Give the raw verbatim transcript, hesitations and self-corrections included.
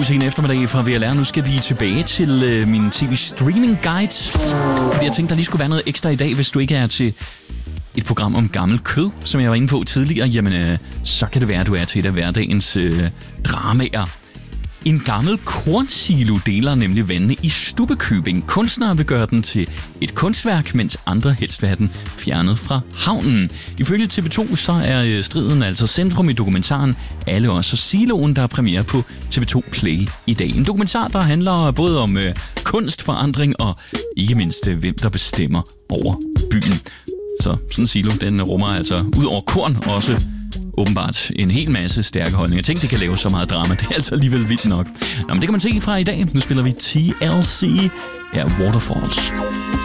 god sen eftermiddag fra V L R. Nu skal vi tilbage til øh, min tv-streaming-guide. Fordi jeg tænkte, der lige skulle være noget ekstra i dag, hvis du ikke er til et program om gammel kød, som jeg var inde på tidligere. Jamen, øh, så kan det være, at du er til et af hverdagens øh, dramaer. En gammel kornsilo deler nemlig vandene i Stubbekøbing. Kunstnere vil gøre den til et kunstværk, mens andre helst vil have den fjernet fra havnen. Ifølge T V to så er striden altså centrum i dokumentaren Alle os og siloen, der er premiere på T V to Play i dag. En dokumentar, der handler både om øh, kunstforandring og ikke mindst øh, hvem der bestemmer over byen. Så sådan en silo, den rummer altså ud over korn også åbenbart en hel masse stærke holdninger. Tænk, det kan lave så meget drama. Det er altså alligevel vildt nok. Nå, men det kan man se fra i dag. Nu spiller vi T L C af Waterfalls.